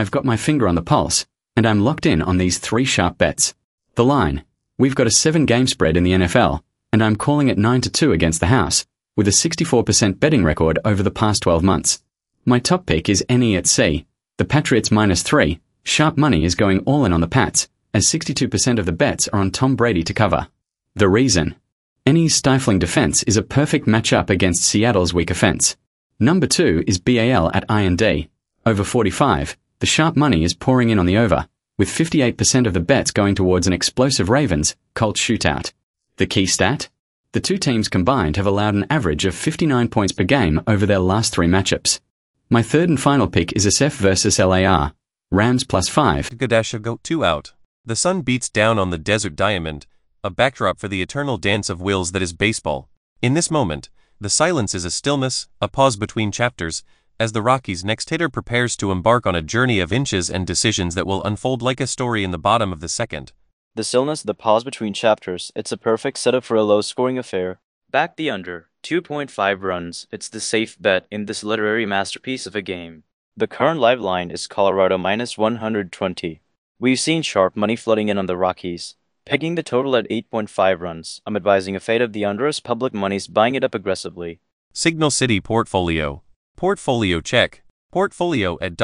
I've got my finger on the pulse, and I'm locked in on these 3 sharp bets. The line: we've got a 7-game spread in the NFL, and I'm calling it 9-2 against the house, with a 64% betting record over the past 12 months. My top pick is NE at C. The Patriots -3. Sharp money is going all in on the Pats, as 62% of the bets are on Tom Brady to cover. The reason: NE's stifling defense is a perfect matchup against Seattle's weak offense. Number 2 is BAL at I&D. Over 45, the sharp money is pouring in on the over, with 58% of the bets going towards an explosive Ravens-Colts shootout. The key stat: the two teams combined have allowed an average of 59 points per game over their last 3 matchups. My third and final pick is SF versus LAR. Rams +5. Gadasha go 2 out. The sun beats down on the desert diamond, a backdrop for the eternal dance of wills that is baseball. In this moment, the silence is a stillness, a pause between chapters, as the Rockies' next hitter prepares to embark on a journey of inches and decisions that will unfold like a story in the bottom of the second. The stillness, the pause between chapters, it's a perfect setup for a low-scoring affair. Back the under, 2.5 runs, it's the safe bet in this literary masterpiece of a game. The current live line is Colorado -120. We've seen sharp money flooding in on the Rockies. Pegging the total at 8.5 runs, I'm advising a fade of the under as public money's buying it up aggressively. Signal City Portfolio. Portfolio check. Portfolio at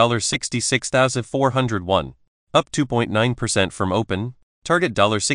$66,401. Up 2.9% from open. Target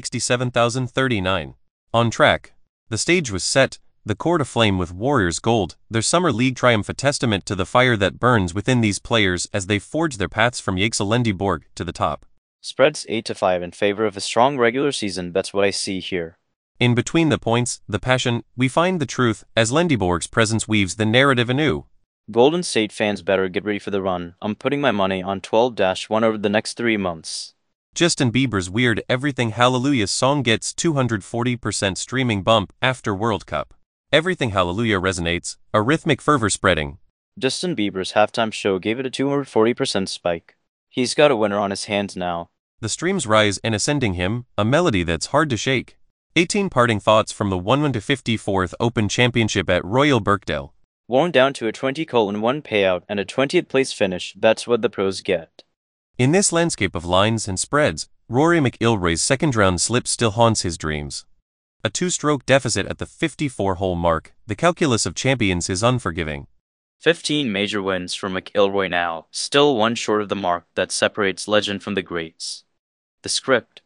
$67,039. On track. The stage was set, the court aflame with Warriors gold, their summer league triumph a testament to the fire that burns within these players as they forge their paths from Yxelendeborg to the top. Spreads 8-5 in favor of a strong regular season, that's what I see here. In between the points, the passion, we find the truth, as Lendeborg's presence weaves the narrative anew. Golden State fans better get ready for the run. I'm putting my money on 12-1 over the next 3 months. Justin Bieber's Weird Everything Hallelujah song gets 240% streaming bump after World Cup. Everything Hallelujah resonates, a rhythmic fervor spreading. Justin Bieber's halftime show gave it a 240% spike. He's got a winner on his hands now. The streams rise and ascending him, a melody that's hard to shake. 18 parting thoughts from the 1-54th Open Championship at Royal Birkdale. Worn down to a 20-1 payout and a 20th place finish, that's what the pros get. In this landscape of lines and spreads, Rory McIlroy's second-round slip still haunts his dreams. A 2-stroke deficit at the 54-hole mark, the calculus of champions is unforgiving. 15 major wins for McIlroy now, still 1 short of the mark that separates legend from the greats. The script.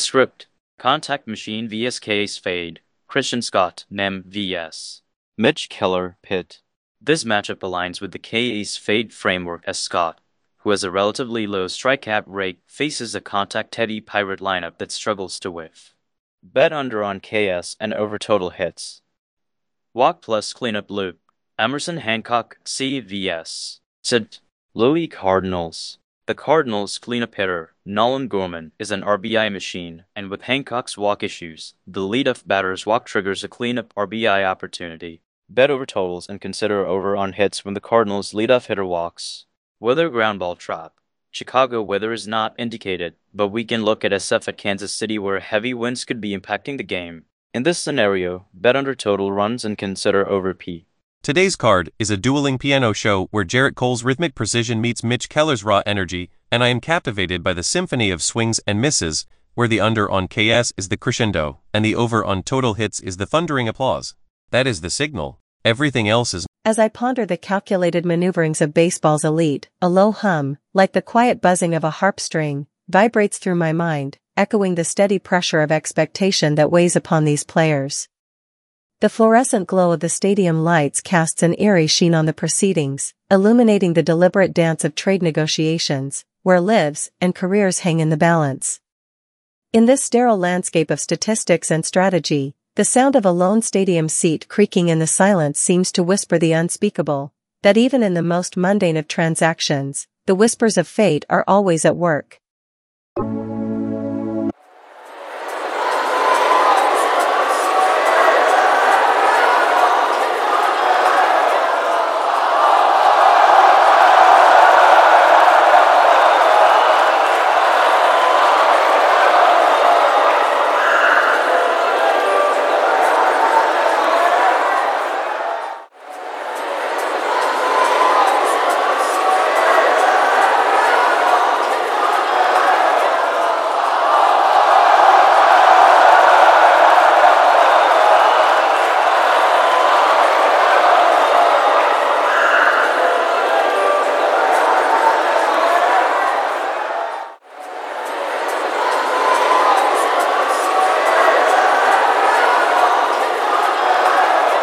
Contact Machine vs Case Fade, Christian Scott, Nem vs. Mitch Keller, Pitt. This matchup aligns with the Case Fade framework as Scott, who has a relatively low strikeout rate, faces a contact Teddy Pirate lineup that struggles to whiff. Bet under on KS and over total hits. Walk plus cleanup loop. Emerson Hancock, C vs. Sid. Louis Cardinals. The Cardinals' cleanup hitter, Nolan Gorman, is an RBI machine, and with Hancock's walk issues, the leadoff batter's walk triggers a cleanup RBI opportunity. Bet over totals and consider over on hits when the Cardinals' leadoff hitter walks. Weather ground ball trap. Chicago weather is not indicated, but we can look at SF at Kansas City where heavy winds could be impacting the game. In this scenario, bet under total runs and consider over P. Today's card is a dueling piano show where Jarrett Cole's rhythmic precision meets Mitch Keller's raw energy, and I am captivated by the symphony of swings and misses, where the under on KS is the crescendo, and the over on total hits is the thundering applause. That is the signal. Everything else is... As I ponder the calculated maneuverings of baseball's elite, a low hum, like the quiet buzzing of a harp string, vibrates through my mind, echoing the steady pressure of expectation that weighs upon these players. The fluorescent glow of the stadium lights casts an eerie sheen on the proceedings, illuminating the deliberate dance of trade negotiations, where lives and careers hang in the balance. In this sterile landscape of statistics and strategy, the sound of a lone stadium seat creaking in the silence seems to whisper the unspeakable, that even in the most mundane of transactions, the whispers of fate are always at work.